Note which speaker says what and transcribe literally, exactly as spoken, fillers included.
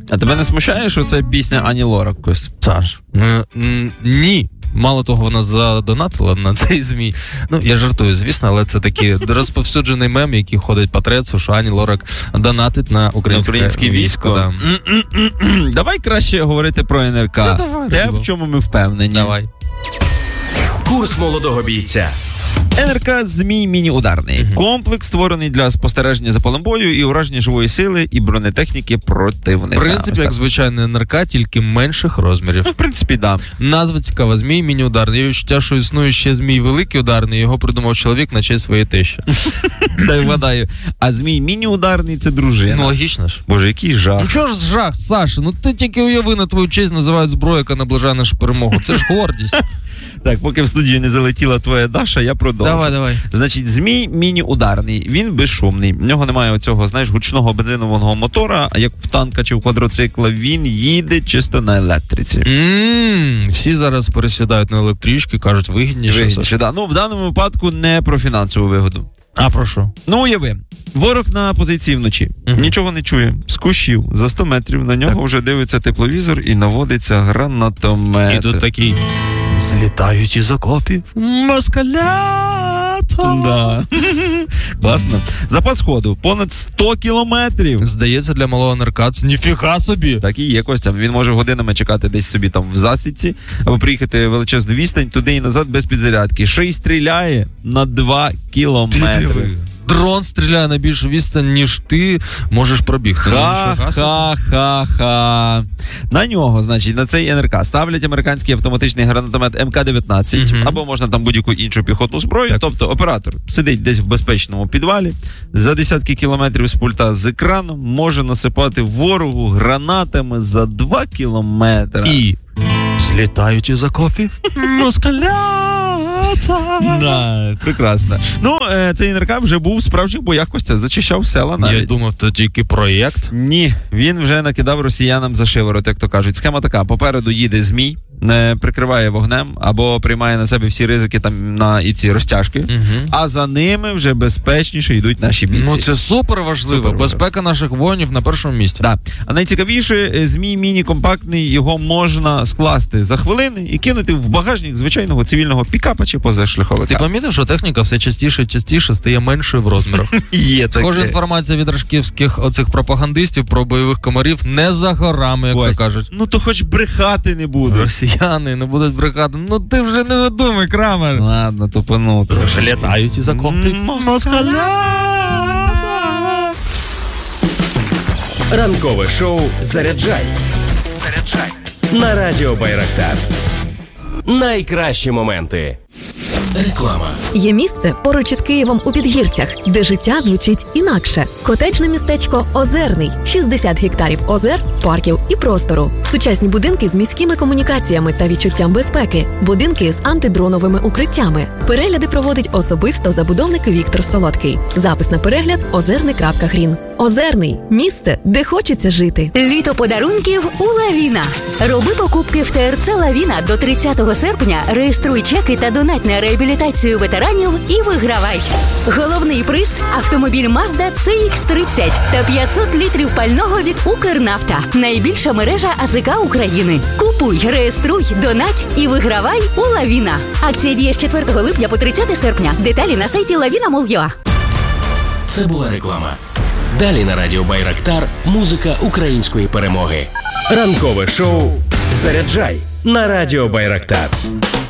Speaker 1: А тебе не смущає, що це пісня Ані Лорак, Кость?
Speaker 2: Саш, ну, ні. Мало того, вона задонатила на цей ЗМІ. Ну, я жартую, звісно, але це такий розповсюджений мем, який ходить по трецу, що Ані Лорак донатить на українське,
Speaker 1: українське військо.
Speaker 2: Да.
Speaker 1: Давай краще говорити про ен ер ка.
Speaker 2: Да, давай,
Speaker 1: Те,
Speaker 2: давай.
Speaker 1: в чому ми впевнені.
Speaker 2: Давай.
Speaker 3: Курс молодого бійця.
Speaker 1: ен ер ка «Змій міні-ударний». Uh-huh. Комплекс, створений для спостереження за полем бою і ураження живої сили і бронетехніки противника.
Speaker 2: В принципі, як звичайний ен ер ка, тільки менших розмірів.
Speaker 1: Ну, в принципі, да.
Speaker 2: Назва цікава. Змій міні-ударний. Є відчуття, що існує ще змій великий ударний, його придумав чоловік на честь своєї тещі.
Speaker 1: Дай вгадаю. А змій міні-ударний – це дружина.
Speaker 2: Ну, логічно ж.
Speaker 1: Боже, який жах.
Speaker 2: Ну, чого ж жах, Саша? Ну, ти тільки уяви, на твою честь називають зброю, яка наближає нашу перемогу. Це ж гордість.
Speaker 1: Так, поки в студію не залетіла твоя Даша, я продовжу.
Speaker 2: Давай, давай.
Speaker 1: Значить, Змій міні-ударний, він безшумний. В нього немає оцього, знаєш, гучного бензинового мотора, а як в танка чи в квадроцикла, він їде чисто на електриці.
Speaker 2: Mm, всі зараз пересідають на електрички, кажуть, вигідніше.
Speaker 1: Вигідніше, да. Ну, в даному випадку не про фінансову вигоду.
Speaker 2: А про що?
Speaker 1: Ну, уяви, ворог на позиції вночі, uh-huh. нічого не чує, з кущів, за сто метрів, на нього так. вже дивиться тепловізор і наводиться гранатомет.
Speaker 2: І тут такий, злітають із окопів москалята.
Speaker 1: Да. Класно. Запас ходу понад сто кілометрів.
Speaker 2: Здається, для малого ен ер ка це ніфіга собі.
Speaker 1: Так і є, Костя. Він може годинами чекати десь собі там в засідці, або приїхати величезну відстань туди і назад без підзарядки. Ще й стріляє на два кілометри.
Speaker 2: Дрон стріляє на більшу відстань, ніж ти можеш пробігти.
Speaker 1: Ха-ха-ха. На нього, значить, на цей ен ер ка ставлять американський автоматичний гранатомет ем ка дев'ятнадцять, uh-huh. або можна там будь-яку іншу піхотну зброю. Так. Тобто оператор сидить десь в безпечному підвалі, за десятки кілометрів з пульта з екраном може насипати ворогу гранатами за два кілометри.
Speaker 2: І злітають із окопів москаля.
Speaker 1: Да, прекрасно. Ну, цей ен ер ка вже був в справжніх боях, Костя, зачищав села навіть.
Speaker 2: Я думав, це тільки проєкт.
Speaker 1: Ні, він вже накидав росіянам за шиворот, як то кажуть. Схема така, попереду їде Змій, не прикриває вогнем, або приймає на себе всі ризики там на і ці розтяжки, угу. а за ними вже безпечніше йдуть наші бійці.
Speaker 2: Ну, це супер важливо. Супер безпека наших воїнів на першому місці.
Speaker 1: Так. А найцікавіше, Змій міні-компактний, його можна скласти за хвилини і кинути в багажник звичайного цивільного пікапа чи позашляховика.
Speaker 2: Ти помітив, що техніка все частіше і частіше стає меншою в розмірах?
Speaker 1: Є таке.
Speaker 2: Схожа інформація від рашківських оцих пропагандистів про бойових комарів не за горами, як то кажуть.
Speaker 1: Ну то хоч брехати не будуть.
Speaker 2: Росіяни не будуть брехати. Ну ти вже не видумай, Крамер.
Speaker 1: Ладно, тупануто.
Speaker 2: Літають із окопів москаля.
Speaker 3: Ранкове шоу «Заряджай». Заряджай. На радіо Байрактар. Найкращі моменти. Реклама.
Speaker 4: Є місце поруч із Києвом у Підгірцях, де життя звучить інакше. Котеджне містечко Озерний. шістдесят гектарів озер, парків і простору. Сучасні будинки з міськими комунікаціями та відчуттям безпеки. Будинки з антидроновими укриттями. Перегляди проводить особисто забудовник Віктор Солодкий. Запис на перегляд озерний крапка грін. Озерний. Місце, де хочеться жити.
Speaker 5: Літо подарунків у Лавіна. Роби покупки в те ер це Лавіна до тридцятого серпня, реєструй чеки та донать на реабілітацію ветеранів і вигравай. Головний приз – автомобіль Mazda це ікс тридцять та п'ятсот літрів пального від Укрнафта. Найбільша мережа а зе ка України. Купуй, реєструй, донать і вигравай у Лавіна. Акція діє з четвертого липня по тридцяте серпня. Деталі на сайті lavina крапка ua.
Speaker 3: Це була реклама. Далі на радіо Байрактар музика української перемоги. Ранкове шоу «Заряджай» на радіо Байрактар.